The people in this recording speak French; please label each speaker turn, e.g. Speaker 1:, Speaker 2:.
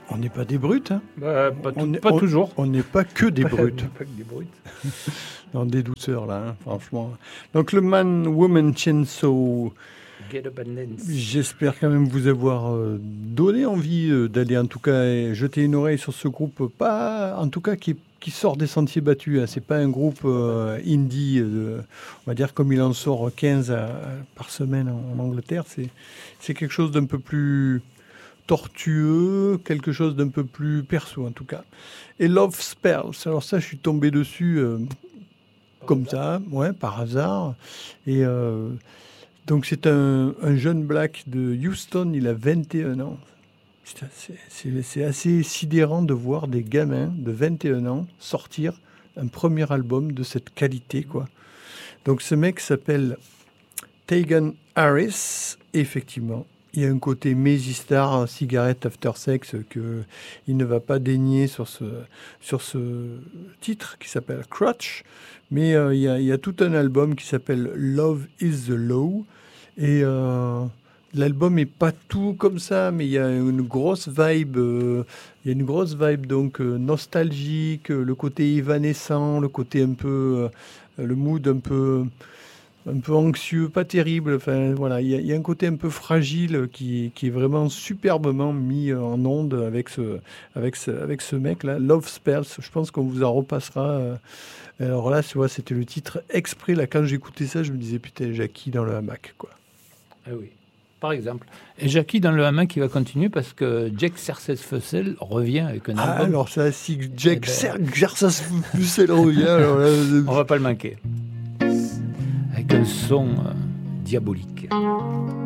Speaker 1: On n'est pas des brutes, hein.
Speaker 2: Pas toujours.
Speaker 1: On n'est pas que des brutes.
Speaker 2: Pas que des brutes.
Speaker 1: Dans des douceurs, là, hein, franchement. Donc, le Man-Woman Chainsaw,
Speaker 2: Get Up and Dance.
Speaker 1: j'espère quand même vous avoir donné envie d'aller, en tout cas, jeter une oreille sur ce groupe, pas, en tout cas, qui sort des sentiers battus. Hein. C'est pas un groupe indie, on va dire, comme il en sort 15 par semaine en Angleterre. C'est quelque chose d'un peu plus tortueux, quelque chose d'un peu plus perso, en tout cas. Et Love Spells, alors ça, je suis tombé dessus... comme ça, ouais, par hasard. Et donc, c'est un jeune black de Houston, il a 21 ans. C'est assez sidérant de voir des gamins de 21 ans sortir un premier album de cette qualité, quoi. Donc, ce mec s'appelle Tegan Harris. Et effectivement, il y a un côté Maisy Star, Cigarette After Sex, qu'il ne va pas dénier sur ce titre qui s'appelle Crutch. Mais il y a tout un album qui s'appelle Love is the Law. Et l'album n'est pas tout comme ça, mais il y a une grosse vibe. Donc nostalgique, le côté évanescent, le côté un peu, le mood un peu anxieux, pas terrible. Enfin voilà, il y a un côté un peu fragile qui est vraiment superbement mis en onde avec ce mec là, Love Spells. Je pense qu'on vous en repassera. Alors là, tu vois, c'était le titre exprès. Là, quand j'écoutais ça, je me disais putain, Jackie dans le hamac, quoi.
Speaker 2: Ah oui, par exemple. Et Jackie dans le hamac, il va continuer parce que Jack Serses-Fussel revient avec un album.
Speaker 1: Alors ça, si Jack Serses-Fussel revient, alors là,
Speaker 2: on va pas le manquer. Avec un son diabolique.